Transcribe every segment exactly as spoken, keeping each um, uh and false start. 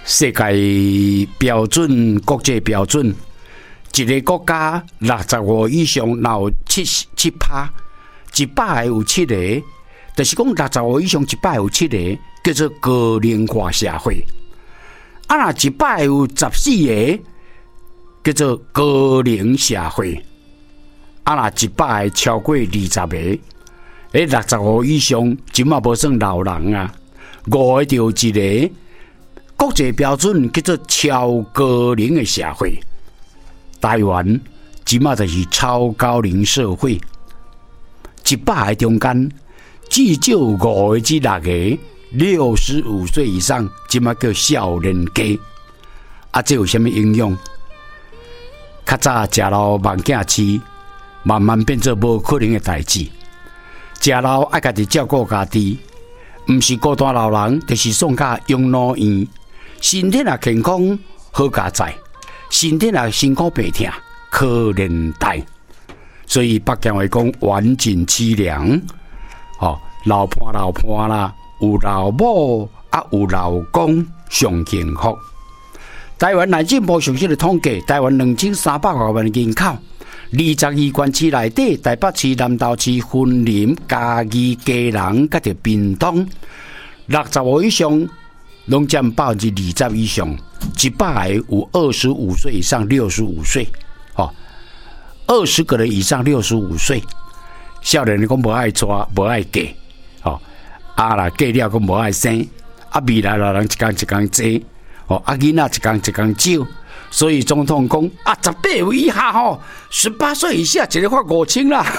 世界标准、国际标准，一个国家六十五以上，若有七七趴，一百有七个，就是讲六十五以上一百有七个，叫做高龄化社会。啊，若一百有十四个，叫做高龄社会。啊，若一百超过二十个，诶，六十五以上，即嘛无算老人啊，五个就一个。国际标准叫做超高龄的社会，台湾即马就是超高龄社会。一百个中间，至少五个至六个六十五岁以上，即马叫少年家。啊，这有什么影响？较早食老望囝饲，慢慢变做无可能的代志。食老爱家己照顾家己，毋是孤单老人，就是送到养老院。身体若健康好加载，身体若辛苦病痛可怜待。所以北京话讲晚景凄凉，哦，老伴老伴啦，有老母啊，有老公上幸福。台湾内政部详细的统计，台湾两千三百多万人口，二十二县市内底，台北市、南投市、云林、嘉义、基隆、甲着屏东，六十五以上。拢占百分之二十以上，一百个有二十五岁以上，六十五岁，哦，二十个人以上六十五岁，少年人讲无爱娶，无爱嫁，哦，啊啦嫁了讲无爱生，啊未来老人一天一天多，哦，啊囡仔一天一天少，所以总统讲啊十八岁以下吼，十八岁以下一个发五千啦，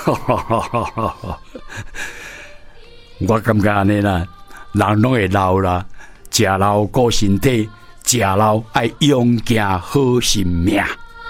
我感觉安尼啦，人拢会老啦。食老顾身体，食老爱用行好性命。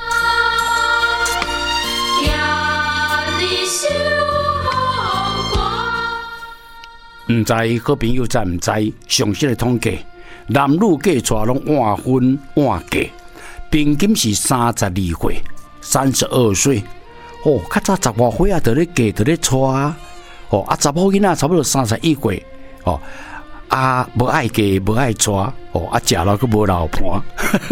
唔知好朋友知唔知？详细的统计，男女嫁娶拢晚婚晚嫁，平均是三十二岁、三十二岁。哦，较早十外岁啊，就咧嫁，就咧娶啊。哦，啊，查某囡仔差不多三十一岁。哦。啊，无爱嫁，无爱娶，哦，啊，食了佫无老伴。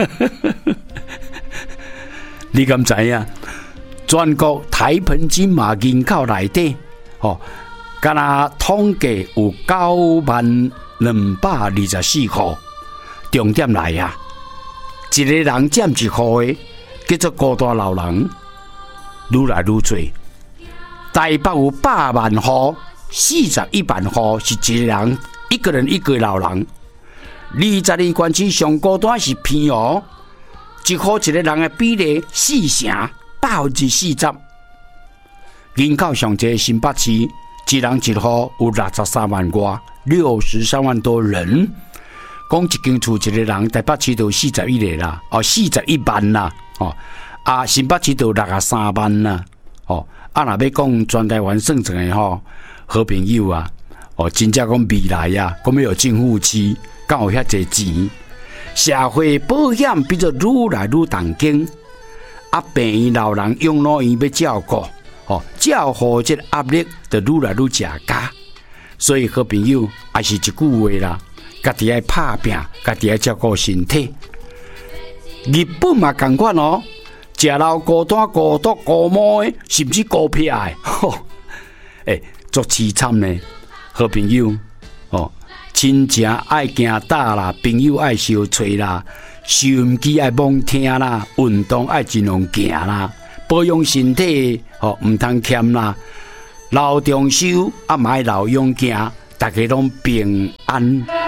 你敢知影？全国台澎金马人口内底，哦，敢若统计有九万两百二十四户。重点来啊，一个人占一户的，叫做孤单老人，愈来愈多。台北有百万户，四十一万户是一个人。一个人一个老人，二十二县市上孤单是偏哦，一户一个人的比例四成，百分之四十。人口上济新北市，一人一户有六十三万外，六十三万多人。讲一间厝一个人，台北市就四十一个啦，哦，四十一万啦，哦，啊，新北市就六十三万啦，哦，啊，若要讲全台湾算成的吼，好朋友啊。哦，真正讲未来呀、啊，讲要有政府市，敢有遐济钱？社会保险变做愈来愈重经，啊，病院老人养老院要照顾，哦，照顾这压力就愈来愈加加。所以好朋友也是一句话啦，家己爱拍拼，家己爱照顾身体。日本嘛同款哦，食老孤单、孤独、孤毛的，甚至孤僻的，吼，诶，足凄惨呢。好朋友，哦，亲情爱行打啦，朋友爱相找啦，收音机爱猛听啦，运动爱尽量行啦，保养身体哦，唔通欠啦，老长寿啊，买老养囝，大家拢平安。